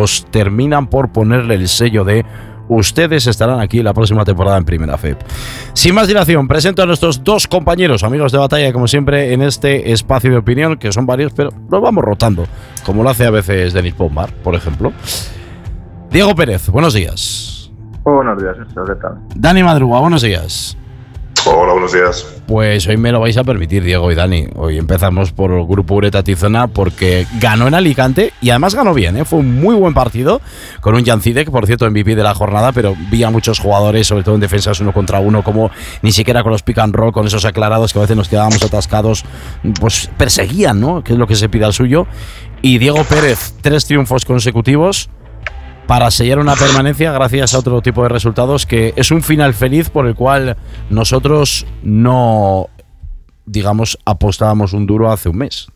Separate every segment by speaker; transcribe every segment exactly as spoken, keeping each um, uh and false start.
Speaker 1: equipos terminan por ponerle el sello de ustedes estarán aquí la próxima temporada en Primera F E P. Sin más dilación, presento a nuestros dos compañeros, amigos de batalla, como siempre, en este espacio de opinión, que son varios, pero los vamos rotando, como lo hace a veces Denis Pombar, por ejemplo. Diego Pérez, buenos días.
Speaker 2: Buenos días, Sergio, ¿qué tal?
Speaker 1: Dani Madruga, buenos días.
Speaker 3: Hola, buenos días.
Speaker 1: Pues hoy me lo vais a permitir, Diego y Dani. Hoy empezamos por el Grupo Ureta Tizona porque ganó en Alicante y además ganó bien, ¿eh? Fue un muy buen partido con un Jan Cidek, por cierto, M V P de la jornada, pero vi a muchos jugadores, sobre todo en defensas uno contra uno, como ni siquiera con los pick and roll, con esos aclarados que a veces nos quedábamos atascados, pues perseguían, ¿no? Que es lo que se pide al suyo. Y Diego Pérez, tres triunfos consecutivos para sellar una permanencia gracias a otro tipo de resultados, que es un final feliz por el cual nosotros no, digamos, apostábamos un duro hace un mes.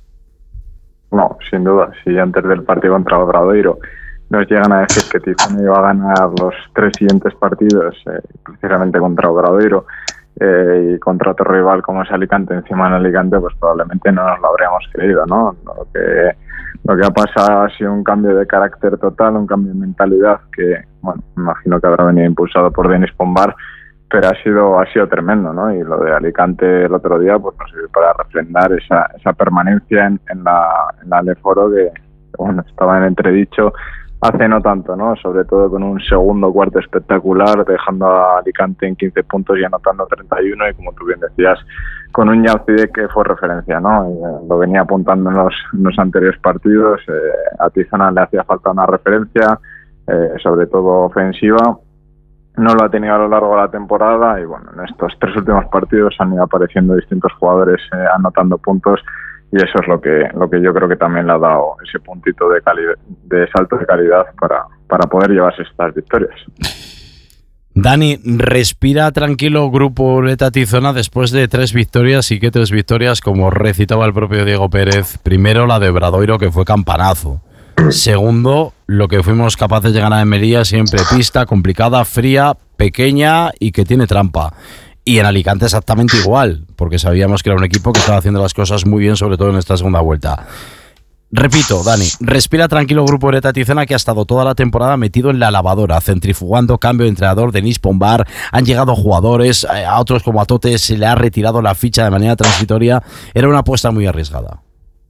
Speaker 2: No, sin duda. Si antes del partido contra Obradoiro nos llegan a decir que Tizona iba a ganar los tres siguientes partidos, eh, precisamente contra Obradoiro eh, y contra otro rival como es Alicante, encima en Alicante, pues probablemente no nos lo habríamos creído, ¿no? Lo que Lo que ha pasado ha sido un cambio de carácter total, un cambio de mentalidad que, bueno, me imagino que habrá venido impulsado por Denis Pombar, pero ha sido ha sido tremendo, ¿no? Y lo de Alicante el otro día, pues nos sirve para refrendar esa esa permanencia en, en la en la Leforo que, bueno, estaba en entredicho hace no tanto, ¿no? Sobre todo con un segundo cuarto espectacular, dejando a Alicante en quince puntos y anotando treinta y uno, y como tú bien decías, con un Jan Cidek que fue referencia, ¿no? Y, eh, lo venía apuntando en los, en los anteriores partidos. Eh, a Tizona le hacía falta una referencia, eh, sobre todo ofensiva. No lo ha tenido a lo largo de la temporada y, bueno, en estos tres últimos partidos han ido apareciendo distintos jugadores eh, anotando puntos, y eso es lo que lo que yo creo que también le ha dado ese puntito de calidad, de salto de calidad para, para poder llevarse estas victorias.
Speaker 1: Dani, respira tranquilo Grupo Ureta Tizona después de tres victorias, y que tres victorias, como recitaba el propio Diego Pérez. Primero la de Obradoiro, que fue campanazo. Segundo, lo que fuimos capaces de ganar en Melilla, siempre pista complicada, fría, pequeña y que tiene trampa. Y en Alicante exactamente igual, porque sabíamos que era un equipo que estaba haciendo las cosas muy bien, sobre todo en esta segunda vuelta. Repito, Dani, respira tranquilo Grupo Ureta Tizona, que ha estado toda la temporada metido en la lavadora, centrifugando, cambio de entrenador, Denis Pombar, han llegado jugadores, a otros como a Tote se le ha retirado la ficha de manera transitoria. Era una apuesta muy arriesgada.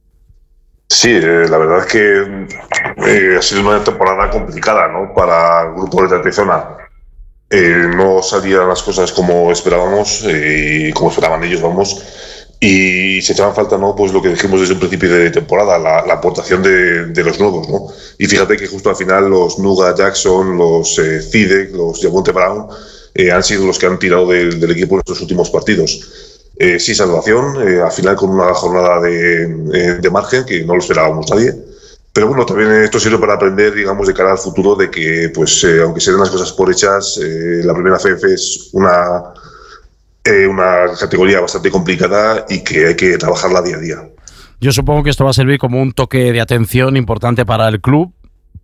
Speaker 3: Sí, eh, la verdad es que eh, ha sido una temporada complicada, ¿no? Para el Grupo Ureta Tizona. Eh, no salían las cosas como esperábamos y eh, como esperaban ellos, vamos, y se echaban falta, ¿no? Pues lo que dijimos desde un principio de temporada, la, la aportación de, de los nuevos, ¿no? Y fíjate que justo al final los Nuga Jackson, los eh, Cidek, los Javonte Brown eh, han sido los que han tirado del, del equipo en estos últimos partidos. Eh, sí, salvación, eh, al final con una jornada de, eh, de margen que no lo esperábamos nadie. Pero bueno, también esto sirve para aprender, digamos, de cara al futuro, de que, pues, eh, aunque se den las cosas por hechas, eh, la primera F F es una, eh, una categoría bastante complicada y que hay que trabajarla día a día.
Speaker 1: Yo supongo que esto va a servir como un toque de atención importante para el club,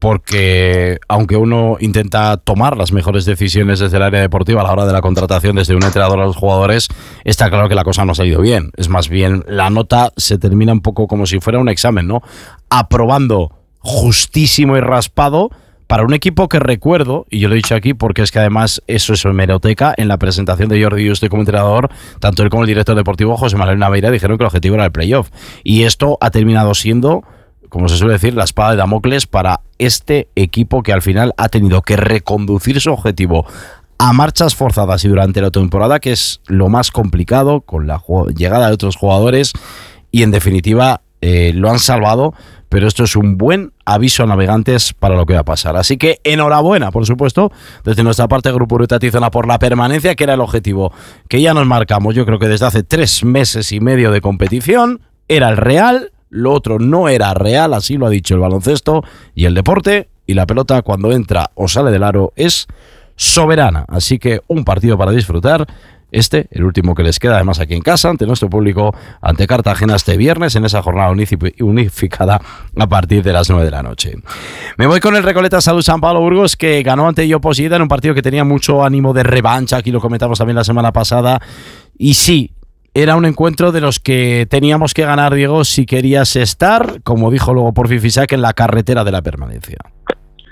Speaker 1: porque aunque uno intenta tomar las mejores decisiones desde el área deportiva a la hora de la contratación, desde un entrenador a los jugadores, está claro que la cosa no ha salido bien. Es más bien, la nota se termina un poco como si fuera un examen, ¿no? Aprobando justísimo y raspado para un equipo que recuerdo, y yo lo he dicho aquí porque es que además eso es hemeroteca, en la presentación de Jordi Yuste como entrenador, tanto él como el director deportivo José Manuel Naveira dijeron que el objetivo era el playoff. Y esto ha terminado siendo, como se suele decir, la espada de Damocles para este equipo, que al final ha tenido que reconducir su objetivo a marchas forzadas y durante la temporada, que es lo más complicado, con la llegada de otros jugadores, y en definitiva eh, lo han salvado, pero esto es un buen aviso a navegantes para lo que va a pasar. Así que enhorabuena, por supuesto, desde nuestra parte Grupo Ureta Tizona por la permanencia, que era el objetivo que ya nos marcamos, yo creo que desde hace tres meses y medio de competición. Era el real. Lo otro no era real, así lo ha dicho el baloncesto y el deporte, y la pelota cuando entra o sale del aro es soberana. Así que un partido para disfrutar, este, el último que les queda además aquí en casa, ante nuestro público, ante Cartagena este viernes, en esa jornada unificada a partir de las nueve de la noche. Me voy con el Recoleta Salud San Pablo Burgos, que ganó ante Yoposida en un partido que tenía mucho ánimo de revancha, aquí lo comentamos también la semana pasada, y sí, era un encuentro de los que teníamos que ganar, Diego, si querías estar, como dijo luego Porfi Fisac, en la carretera de la permanencia.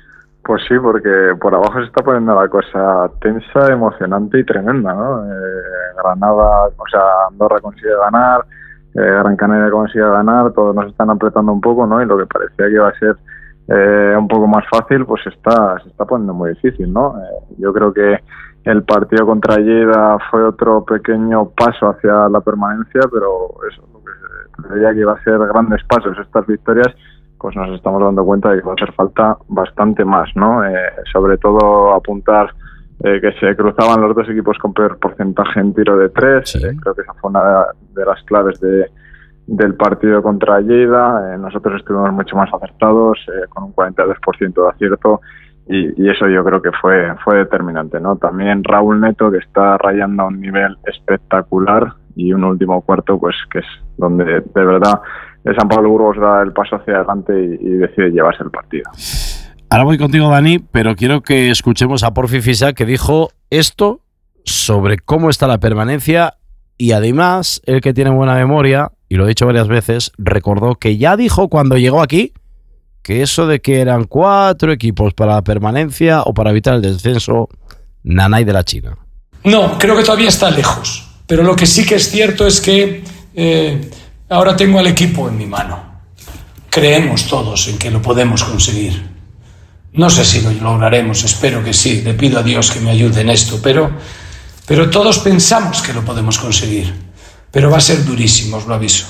Speaker 2: Pues sí, porque por abajo se está poniendo la cosa tensa, emocionante y tremenda, ¿no? Eh, Granada, o sea, Andorra consigue ganar, eh, Gran Canaria consigue ganar, todos nos están apretando un poco, ¿no? Y lo que parecía que iba a ser eh, un poco más fácil, pues está, se está poniendo muy difícil, ¿no? Eh, yo creo que el partido contra Lleida fue otro pequeño paso hacia la permanencia, pero eso, lo que se creía que iba a ser grandes pasos, estas victorias, pues nos estamos dando cuenta de que va a hacer falta bastante más, ¿no? Eh, sobre todo apuntar eh, que se cruzaban los dos equipos con peor porcentaje en tiro de tres. Sí. Eh, creo que esa fue una de las claves de, del partido contra Lleida. Eh, nosotros estuvimos mucho más acertados, eh, con un cuarenta y dos por ciento de acierto, y, y eso yo creo que fue, fue determinante, ¿no? También Raúl Neto, que está rayando a un nivel espectacular, y un último cuarto, pues que es donde de verdad San Pablo Burgos da el paso hacia adelante y, y decide llevarse el partido.
Speaker 1: Ahora voy contigo, Dani, pero quiero que escuchemos a Porfi Fisac, que dijo esto sobre cómo está la permanencia, y además, el que tiene buena memoria, y lo he dicho varias veces, recordó que ya dijo cuando llegó aquí que eso de que eran cuatro equipos para la permanencia o para evitar el descenso, nanay de la China.
Speaker 4: No, creo que todavía está lejos, pero lo que sí que es cierto es que eh, ahora tengo al equipo en mi mano. Creemos todos en que lo podemos conseguir. No sé si lo lograremos, espero que sí. Le pido a Dios que me ayude en esto, pero, pero todos pensamos que lo podemos conseguir. Pero va a ser durísimo, os lo aviso.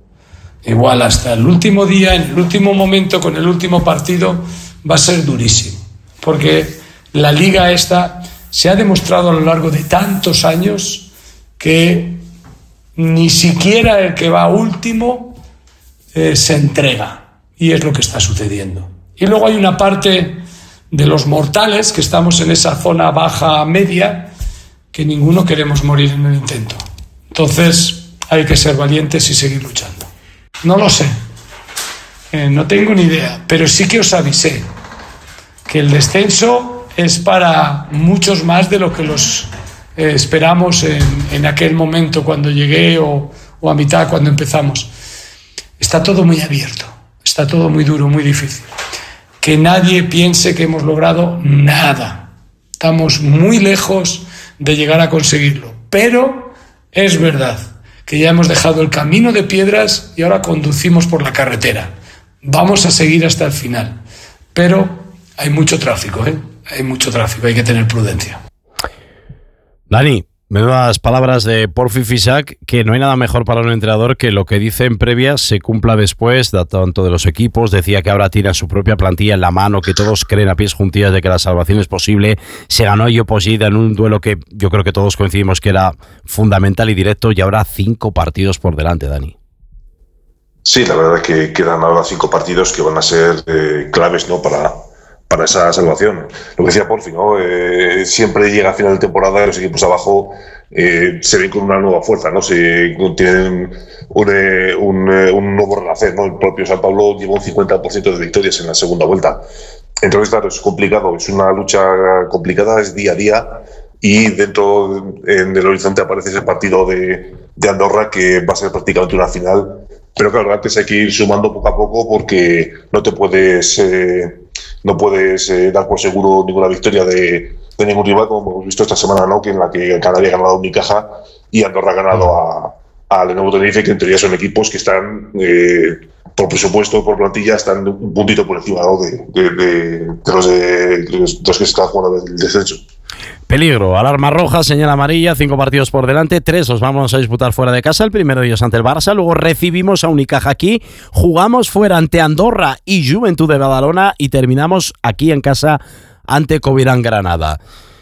Speaker 4: Igual hasta el último día, en el último momento, con el último partido, va a ser durísimo. Porque la liga esta se ha demostrado a lo largo de tantos años que ni siquiera el que va último eh, se entrega, y es lo que está sucediendo. Y luego hay una parte de los mortales que estamos en esa zona baja media que ninguno queremos morir en el intento. Entonces hay que ser valientes y seguir luchando. No lo sé, eh, no tengo ni idea, pero sí que os avisé que el descenso es para muchos más de lo que los Eh, esperamos en, en aquel momento cuando llegué o, o a mitad cuando empezamos. Está todo muy abierto, está todo muy duro, muy difícil. Que nadie piense que hemos logrado nada. Estamos muy lejos de llegar a conseguirlo, pero es verdad que ya hemos dejado el camino de piedras y ahora conducimos por la carretera. Vamos a seguir hasta el final, pero hay mucho tráfico, ¿eh? Hay mucho tráfico, hay que tener prudencia.
Speaker 1: Dani, menudas palabras de Porfi Fisac, que no hay nada mejor para un entrenador que lo que dice en previa se cumpla después, tanto de los equipos. Decía que ahora tiene su propia plantilla en la mano, que todos creen a pies juntillas de que la salvación es posible. Se ganó Yoposida en un duelo que yo creo que todos coincidimos que era fundamental y directo, y ahora cinco partidos por delante, Dani.
Speaker 3: Sí, la verdad es que quedan ahora cinco partidos que van a ser eh, claves, ¿no?, para... para esa salvación. Lo que decía Porfi, ¿no? Eh, siempre llega a final de temporada y los equipos abajo eh, se ven con una nueva fuerza, ¿no? Se tienen un, eh, un, eh, un nuevo renacer, ¿no? El propio San Pablo llevó un cincuenta por ciento de victorias en la segunda vuelta. Entonces, claro, es complicado, es una lucha complicada, es día a día, y dentro en del horizonte aparece ese partido de, de Andorra, que va a ser prácticamente una final. Pero claro, antes hay que ir sumando poco a poco, porque no te puedes eh, no puedes eh, dar por seguro ninguna victoria de, de ningún rival, como hemos visto esta semana, ¿no?, que en la que Canarias ha ganado a Unicaja y Andorra ha ganado a, a Lenovo Tenerife, que en teoría son equipos que están eh, por presupuesto, por plantilla, están un puntito por encima, ¿no?, de, de, de, de, los, de, de los que están jugando del descenso.
Speaker 1: Peligro, alarma roja, señal amarilla, cinco partidos por delante, tres los vamos a disputar fuera de casa, el primero de ellos ante el Barça, luego recibimos a Unicaja aquí, jugamos fuera ante Andorra y Juventud de Badalona y terminamos aquí en casa ante Covirán Granada.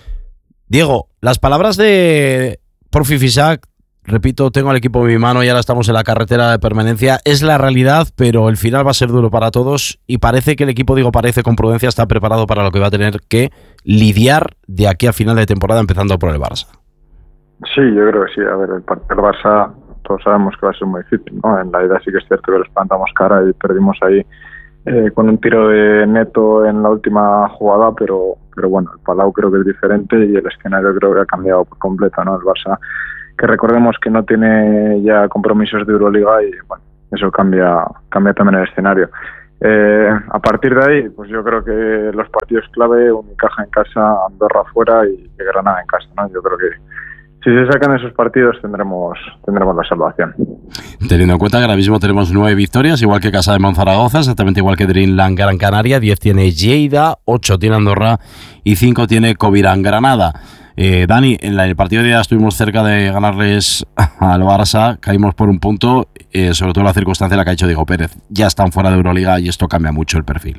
Speaker 1: Diego, las palabras de Porfi Fisac, repito, tengo al equipo en mi mano y ahora estamos en la carretera de permanencia, es la realidad, pero el final va a ser duro para todos y parece que el equipo, digo parece, con prudencia está preparado para lo que va a tener que lidiar de aquí a final de temporada, empezando por el Barça.
Speaker 2: Sí, yo creo que sí. A ver, el partido del Barça todos sabemos que va a ser muy difícil, ¿no? En la ida sí que es cierto que les plantamos cara y perdimos ahí eh, con un tiro de Neto en la última jugada, pero, pero bueno, el Palau creo que es diferente y el escenario creo que ha cambiado por completo, ¿no? El Barça, que recordemos que no tiene ya compromisos de Euroliga y bueno, eso cambia cambia también el escenario. Eh, a partir de ahí, pues yo creo que los partidos clave, Unicaja en casa, Andorra fuera y Granada en casa, ¿no? Yo creo que si se sacan esos partidos tendremos tendremos la salvación.
Speaker 1: Teniendo en cuenta que ahora mismo tenemos nueve victorias, igual que Casa de Monzaragoza, exactamente igual que Dreamland Gran Canaria, diez tiene Lleida, ocho tiene Andorra y cinco tiene Covirán Granada. Eh, Dani, en el partido de día estuvimos cerca de ganarles al Barça, caímos por un punto, eh, sobre todo la circunstancia en la que ha hecho Diego Pérez. Ya están fuera de Euroliga y esto cambia mucho el perfil.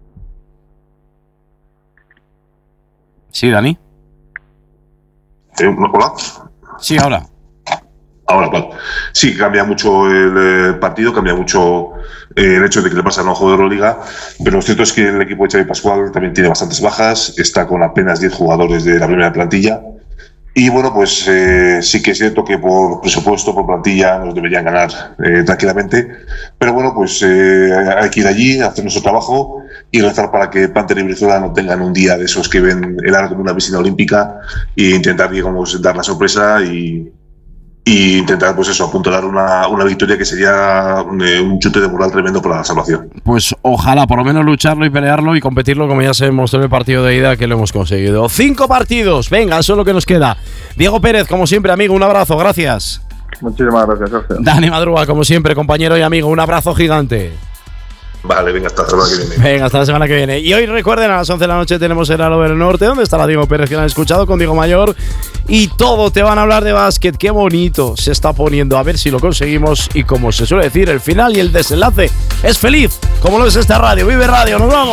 Speaker 1: ¿Sí, Dani?
Speaker 3: Eh, ¿Hola?
Speaker 1: Sí, ahora.
Speaker 3: Ahora, vale. Sí, cambia mucho el eh, partido, cambia mucho eh, el hecho de que le pasa no juego de Euroliga, pero lo cierto es que el equipo de Xavi Pascual también tiene bastantes bajas, está con apenas diez jugadores de la primera plantilla y bueno, pues eh, sí que es cierto que por presupuesto, por plantilla nos deberían ganar eh, tranquilamente, pero bueno, pues eh, hay que ir allí, hacer nuestro trabajo y rezar para que Panther y Brizuela no tengan un día de esos que ven el aro como una piscina olímpica e intentar, digamos, dar la sorpresa y y intentar, pues eso, apuntalar una, una victoria que sería un, un chute de moral tremendo para la salvación.
Speaker 1: Pues ojalá por lo menos lucharlo y pelearlo y competirlo como ya se mostró en el partido de ida que lo hemos conseguido. Cinco partidos, venga, eso es lo que nos queda. Diego Pérez, como siempre, amigo, un abrazo, gracias.
Speaker 2: Muchísimas gracias, Sergio.
Speaker 1: Dani Madruga, como siempre, compañero y amigo, un abrazo gigante.
Speaker 3: Vale, venga, hasta la semana que viene.
Speaker 1: Venga, hasta la semana que viene. Y hoy recuerden, a las once de la noche tenemos el Halo del Norte, donde estará Diego Pérez, que lo han escuchado, con Diego Mayor. Y todo te van a hablar de básquet. Qué bonito se está poniendo. A ver si lo conseguimos. Y como se suele decir, el final y el desenlace es feliz. Como lo es esta radio. Vive Radio. Nos vamos.